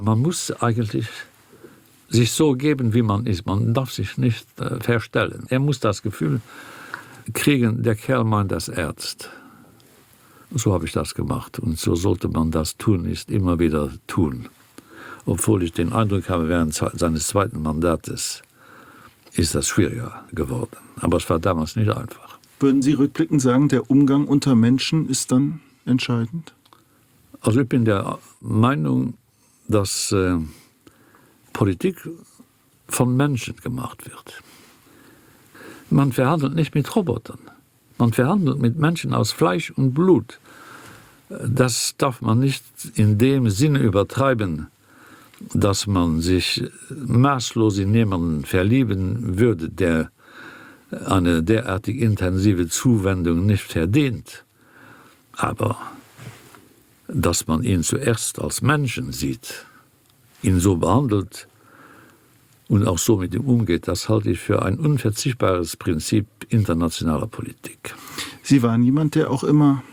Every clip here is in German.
Man muss eigentlich sich so geben, wie man ist. Man darf sich nicht verstellen. Er muss das Gefühl kriegen, der Kerl meint das ernst. So habe ich das gemacht. Und so sollte man das tun, ist immer wieder tun. Obwohl ich den Eindruck habe, während seines zweiten Mandates ist das schwieriger geworden. Aber es war damals nicht einfach. Würden Sie rückblickend sagen, der Umgang unter Menschen ist dann entscheidend? Also ich bin der Meinung, dass Politik von Menschen gemacht wird. Man verhandelt nicht mit Robotern. Man verhandelt mit Menschen aus Fleisch und Blut. Das darf man nicht in dem Sinne übertreiben, dass man sich maßlos in jemanden verlieben würde, der eine derartig intensive Zuwendung nicht verdient. Aber dass man ihn zuerst als Menschen sieht, ihn so behandelt und auch so mit ihm umgeht, das halte ich für ein unverzichtbares Prinzip internationaler Politik. Sie waren jemand, der auch immer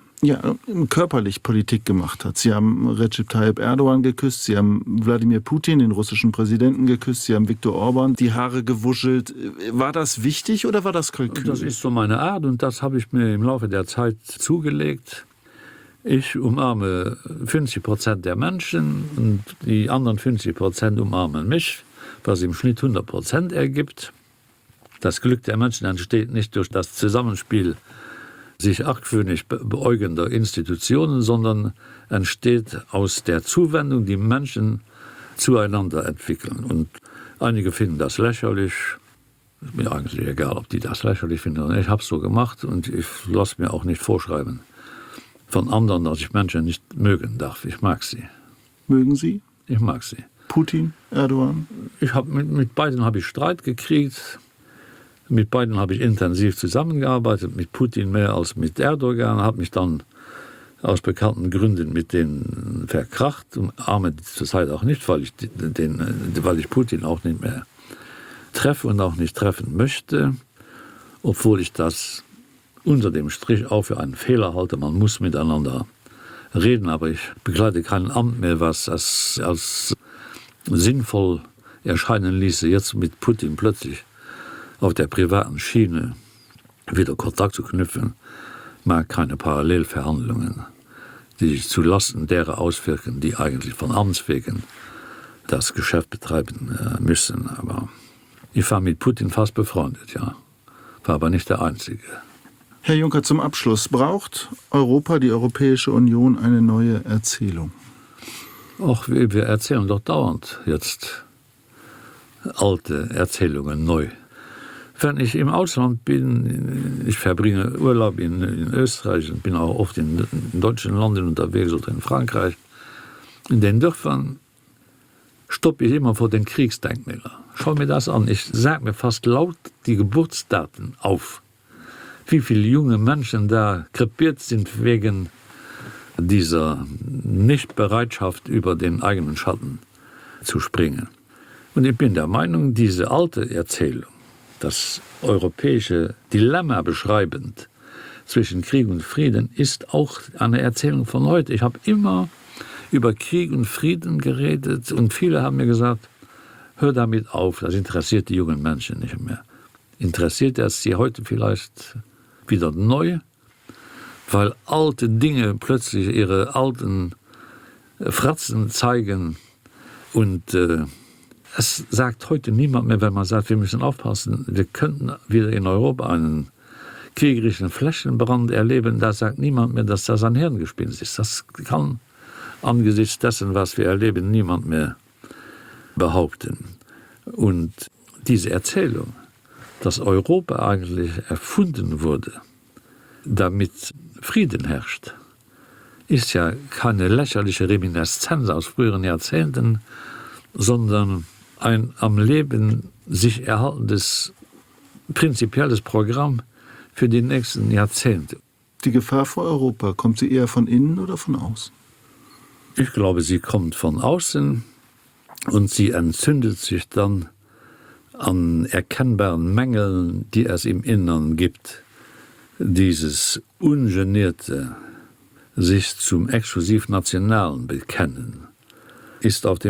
körperlich Politik gemacht hat. Sie haben Recep Tayyip Erdogan geküsst, Sie haben Wladimir Putin, den russischen Präsidenten, geküsst, Sie haben Viktor Orban die Haare gewuschelt. War das wichtig oder war das Kalkül? Das ist so meine Art und das habe ich mir im Laufe der Zeit zugelegt. Ich umarme 50% der Menschen und die anderen 50% umarmen mich, was im Schnitt 100% ergibt. Das Glück der Menschen entsteht nicht durch das Zusammenspiel sich argwöhnisch beäugender Institutionen, sondern entsteht aus der Zuwendung, die Menschen zueinander entwickeln. Und einige finden das lächerlich. Ist mir eigentlich egal, ob die das lächerlich finden. Ich habe es so gemacht und ich lasse mir auch nicht vorschreiben von anderen, dass ich Menschen nicht mögen darf. Ich mag sie. Mögen Sie? Ich mag sie. Putin, Erdogan? Mit beiden habe ich Streit gekriegt. Mit beiden habe ich intensiv zusammengearbeitet, mit Putin mehr als mit Erdogan, habe mich dann aus bekannten Gründen mit denen verkracht und arme zurzeit auch nicht, weil ich Putin auch nicht mehr treffe und auch nicht treffen möchte, obwohl ich das unter dem Strich auch für einen Fehler halte. Man muss miteinander reden, aber ich begleite kein Amt mehr, was als sinnvoll erscheinen ließe, jetzt mit Putin plötzlich auf der privaten Schiene wieder Kontakt zu knüpfen, mag keine Parallelverhandlungen, die sich zulasten derer auswirken, die eigentlich von Amts wegen das Geschäft betreiben müssen. Aber ich war mit Putin fast befreundet, ja. War aber nicht der Einzige. Herr Juncker, zum Abschluss. Braucht Europa, die Europäische Union, eine neue Erzählung? Auch wir erzählen doch dauernd jetzt alte Erzählungen neu. Wenn ich im Ausland bin, ich verbringe Urlaub in Österreich und bin auch oft in deutschen Ländern unterwegs oder in Frankreich, in den Dörfern stoppe ich immer vor den Kriegsdenkmälern. Schau mir das an, ich sage mir fast laut die Geburtsdaten auf. Wie viele junge Menschen da krepiert sind wegen dieser Nichtbereitschaft, über den eigenen Schatten zu springen. Und ich bin der Meinung, diese alte Erzählung, das europäische Dilemma beschreibend zwischen Krieg und Frieden, ist auch eine Erzählung von heute. Ich habe immer über Krieg und Frieden geredet und viele haben mir gesagt, hör damit auf, das interessiert die jungen Menschen nicht mehr. Interessiert es sie heute vielleicht wieder neu, weil alte Dinge plötzlich ihre alten Fratzen zeigen und es sagt heute niemand mehr, wenn man sagt, wir müssen aufpassen, wir könnten wieder in Europa einen kriegerischen Flächenbrand erleben, da sagt niemand mehr, dass das ein Hirngespinst ist. Das kann angesichts dessen, was wir erleben, niemand mehr behaupten. Und diese Erzählung, dass Europa eigentlich erfunden wurde, damit Frieden herrscht, ist ja keine lächerliche Reminiszenz aus früheren Jahrzehnten, sondern ein am Leben sich erhaltendes prinzipielles Programm für die nächsten Jahrzehnte. Die Gefahr vor Europa, kommt sie eher von innen oder von außen? Ich glaube, sie kommt von außen und sie entzündet sich dann an erkennbaren Mängeln, die es im Innern gibt. Dieses ungenierte sich zum exklusiv Nationalen bekennen ist auf dem